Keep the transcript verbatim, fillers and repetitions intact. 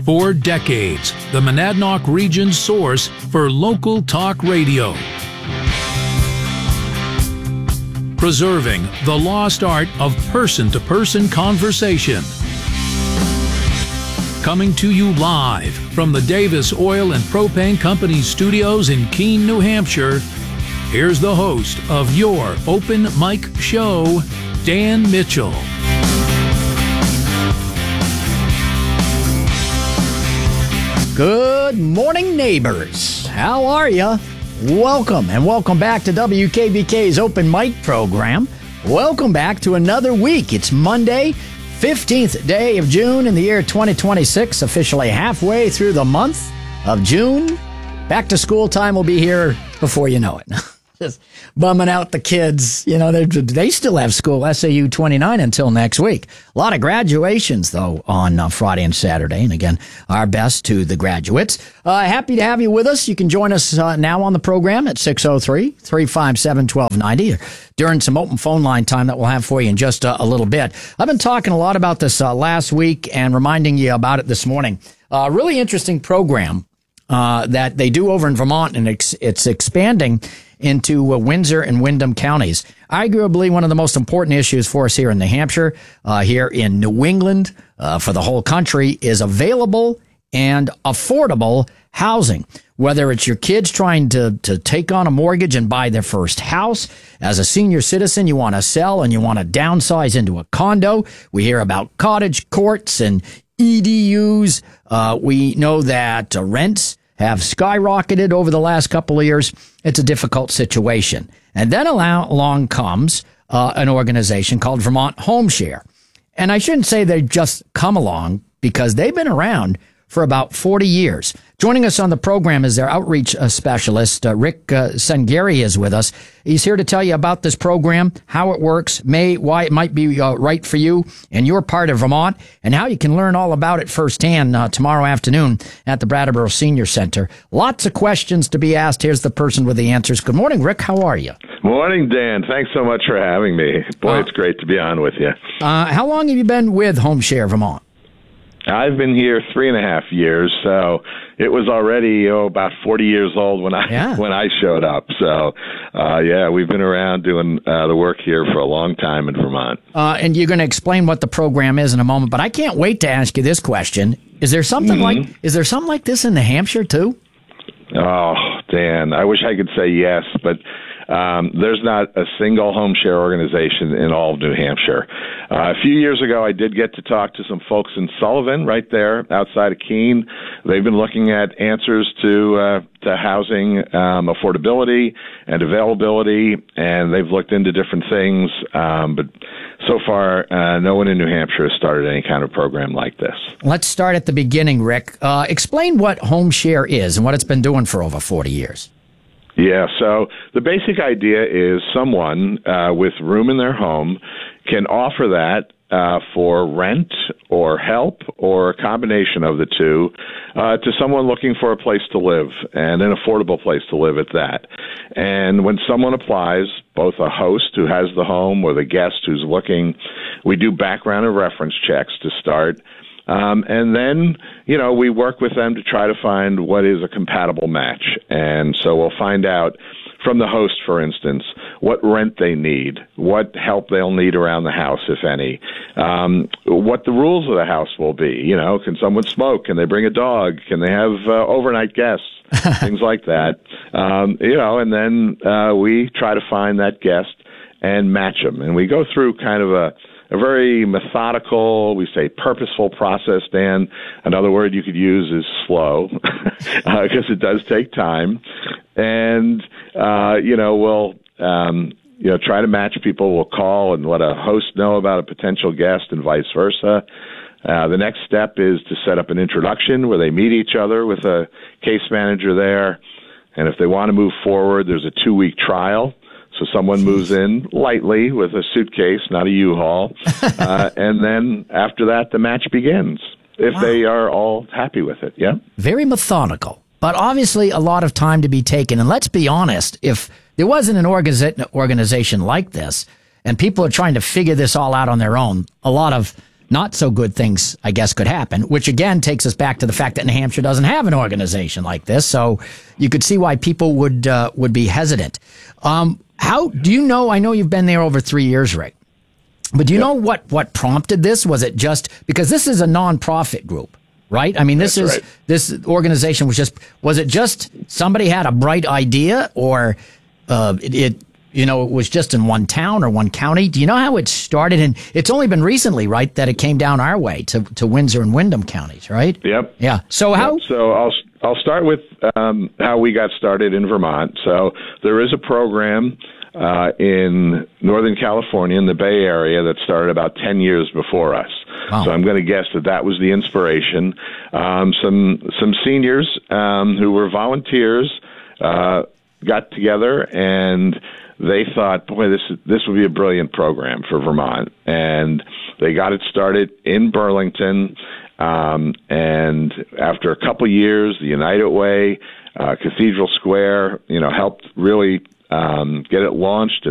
For decades, the Monadnock region's source for local talk radio. Preserving the lost art of person-to-person conversation. Coming to you live from the Davis Oil and Propane Company studios in Keene, New Hampshire, here's the host of your Open Mic Show, Dan Mitchell. Good morning, neighbors. How are you? Welcome, and welcome back to W K B K's Open Mic program. Welcome back to another week. It's Monday, fifteenth day of June in the year twenty twenty-six, officially halfway through the month of June. Back to school time will be here before you know it. Just bumming out the kids. You know, they still have school, S A U twenty-nine, until next week. A lot of graduations, though, on uh, Friday and Saturday. And again, our best to the graduates. Uh, happy to have you with us. You can join us uh, now on the program at six oh three, three five seven, one two nine oh, or during some open phone line time that we'll have for you in just uh, a little bit. I've been talking a lot about this uh, last week and reminding you about it this morning. A uh, really interesting program uh, that they do over in Vermont, and it's, it's expanding into uh, Windsor and Windham counties. Arguably one of the most important issues for us here in New Hampshire, uh, here in New England, uh, for the whole country, is available and affordable housing. Whether it's your kids trying to, to take on a mortgage and buy their first house, as a senior citizen, you want to sell and you want to downsize into a condo. We hear about cottage courts and E D Us. Uh, we know that uh, rents have skyrocketed over the last couple of years. It's a difficult situation. And then along comes uh, an organization called Vermont HomeShare. And I shouldn't say they've just come along, because they've been around for about forty years. Joining us on the program is their outreach uh, specialist, uh, Rick uh, Sengeri is with us. He's here to tell you about this program, how it works, may why it might be uh, right for you and your part of Vermont, and how you can learn all about it firsthand uh, tomorrow afternoon at the Brattleboro Senior Center. Lots of questions to be asked. Here's the person with the answers. Good morning, Rick. How are you? Morning, Dan. Thanks so much for having me. Boy, uh, it's great to be on with you. Uh, how long have you been with HomeShare Vermont? I've been here three and a half years, so it was already oh, about forty years old when I yeah. when I showed up. So, uh, yeah, we've been around doing uh, the work here for a long time in Vermont. Uh, and you're going to explain what the program is in a moment, but I can't wait to ask you this question: Is there something mm-hmm. like is there something like this in New Hampshire too? Oh, Dan, I wish I could say yes, but um, there's not a single HomeShare organization in all of New Hampshire. Uh, a few years ago, I did get to talk to some folks in Sullivan, right there outside of Keene. They've been looking at answers to uh, to housing um, affordability and availability, and they've looked into different things. Um, but so far, uh, no one in New Hampshire has started any kind of program like this. Let's start at the beginning, Rick. Uh, explain what HomeShare is and what it's been doing for over forty years. Yeah, so the basic idea is someone uh, with room in their home can offer that uh, for rent or help or a combination of the two uh, to someone looking for a place to live, and an affordable place to live at that. And when someone applies, both a host who has the home or the guest who's looking, we do background and reference checks to start. Um, and then, you know, we work with them to try to find what is a compatible match. And so we'll find out from the host, for instance, what rent they need, what help they'll need around the house, if any, um, what the rules of the house will be. You know, can someone smoke? Can they bring a dog? Can they have uh, overnight guests? Things like that. Um, you know, and then uh, we try to find that guest and match them. And we go through kind of a A very methodical, we say purposeful process, Dan. Another word you could use is slow, because uh, it does take time. And, uh, you know, we'll, um, you know, try to match people. We'll call and let a host know about a potential guest and vice versa. Uh, the next step is to set up an introduction where they meet each other with a case manager there. And if they want to move forward, there's a two-week trial. So someone moves in lightly with a suitcase, not a U-Haul, uh, and then after that, the match begins, if wow. they are all happy with it, yeah? Very methodical, but obviously a lot of time to be taken. And let's be honest, if there wasn't an organiza- organization like this, and people are trying to figure this all out on their own, a lot of not so good things, I guess, could happen, which again takes us back to the fact that New Hampshire doesn't have an organization like this. So you could see why people would uh, would be hesitant. Um, how do you know? I know you've been there over three years, Ray, but do you yep. know what, what prompted this? Was it just because this is a nonprofit group, right? I mean, this That's is right. this organization was just was it just somebody had a bright idea, or uh, it, it you know, it was just in one town or one county? Do you know how it started? And it's only been recently, right, that it came down our way to, to Windsor and Windham counties, right? Yep. Yeah. So how? Yep. So I'll I'll start with um, how we got started in Vermont. So there is a program uh, in Northern California, in the Bay Area, that started about ten years before us. Wow. So I'm going to guess that that was the inspiration. Um, some some seniors um, who were volunteers uh, got together, and they thought, boy, this this would be a brilliant program for Vermont. And they got it started in Burlington. Um, and after a couple years, the United Way, uh, Cathedral Square, you know, helped really um, get it launched.